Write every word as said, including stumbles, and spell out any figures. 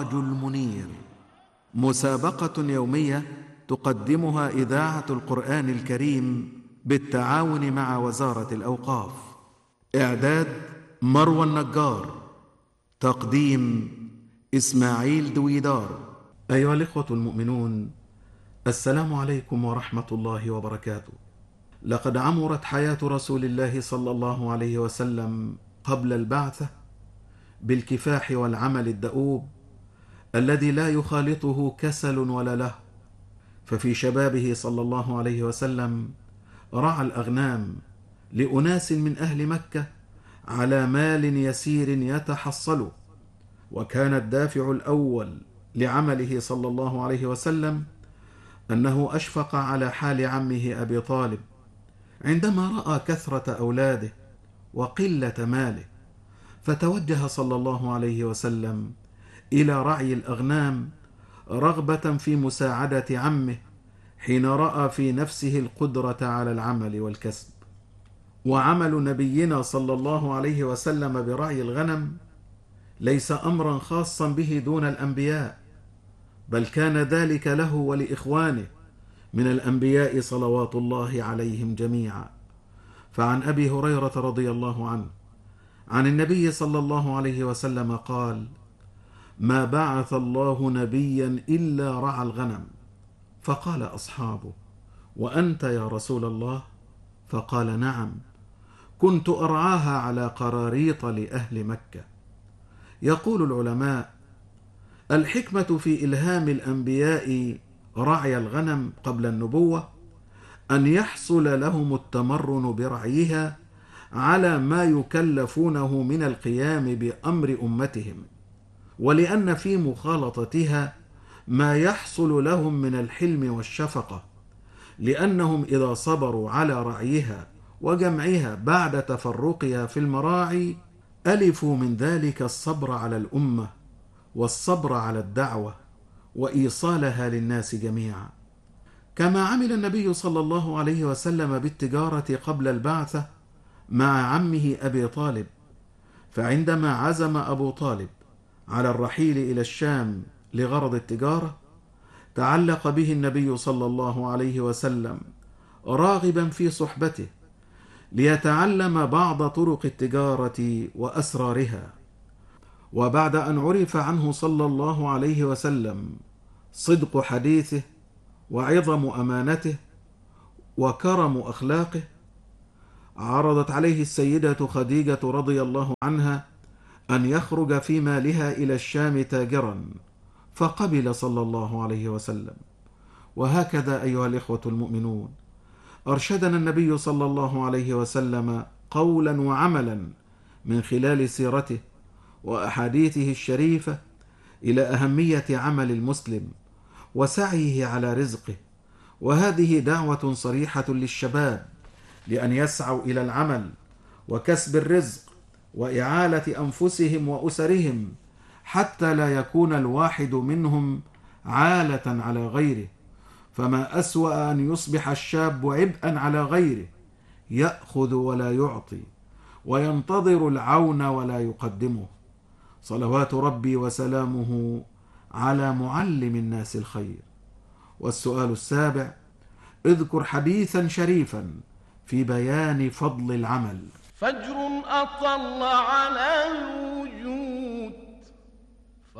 السراج المنير، مسابقة يومية تقدمها إذاعة القرآن الكريم بالتعاون مع وزارة الأوقاف. إعداد مروى النجار، تقديم إسماعيل دويدار. أيها الإخوة المؤمنون، السلام عليكم ورحمة الله وبركاته. لقد عمرت حياة رسول الله صلى الله عليه وسلم قبل البعثة بالكفاح والعمل الدؤوب الذي لا يخالطه كسل ولا له. ففي شبابه صلى الله عليه وسلم رعى الأغنام لأناس من أهل مكة على مال يسير يتحصل، وكان الدافع الأول لعمله صلى الله عليه وسلم أنه أشفق على حال عمه أبي طالب عندما رأى كثرة أولاده وقلة ماله، فتوجه صلى الله عليه وسلم إلى رعي الأغنام رغبة في مساعدة عمه حين رأى في نفسه القدرة على العمل والكسب. وعمل نبينا صلى الله عليه وسلم برعي الغنم ليس أمرا خاصا به دون الأنبياء، بل كان ذلك له ولإخوانه من الأنبياء صلوات الله عليهم جميعا. فعن أبي هريرة رضي الله عنه عن النبي صلى الله عليه وسلم قال: ما بعث الله نبيا إلا رعى الغنم. فقال أصحابه: وأنت يا رسول الله؟ فقال: نعم، كنت أرعاها على قراريط لأهل مكة. يقول العلماء: الحكمة في إلهام الأنبياء رعي الغنم قبل النبوة أن يحصل لهم التمرن برعيها على ما يكلفونه من القيام بأمر أمتهم، ولأن في مخالطتها ما يحصل لهم من الحلم والشفقة، لأنهم إذا صبروا على رعيها وجمعها بعد تفرقها في المراعي ألفوا من ذلك الصبر على الأمة والصبر على الدعوة وإيصالها للناس جميعا. كما عمل النبي صلى الله عليه وسلم بالتجارة قبل البعثة مع عمه أبي طالب، فعندما عزم أبو طالب على الرحيل إلى الشام لغرض التجارة تعلق به النبي صلى الله عليه وسلم راغبا في صحبته ليتعلم بعض طرق التجارة وأسرارها. وبعد أن عرف عنه صلى الله عليه وسلم صدق حديثه وعظم أمانته وكرم أخلاقه، عرضت عليه السيدة خديجة رضي الله عنها أن يخرج في مالها إلى الشام تاجرا، فقبل صلى الله عليه وسلم. وهكذا أيها الإخوة المؤمنون، أرشدنا النبي صلى الله عليه وسلم قولا وعملا من خلال سيرته وأحاديثه الشريفة إلى أهمية عمل المسلم وسعيه على رزقه. وهذه دعوة صريحة للشباب لأن يسعوا إلى العمل وكسب الرزق وإعالة أنفسهم وأسرهم، حتى لا يكون الواحد منهم عالة على غيره. فما أسوأ أن يصبح الشاب عبئا على غيره، يأخذ ولا يعطي وينتظر العون ولا يقدمه. صلوات ربي وسلامه على معلم الناس الخير. والسؤال السابع: اذكر حديثا شريفا في بيان فضل العمل. فجر أطل على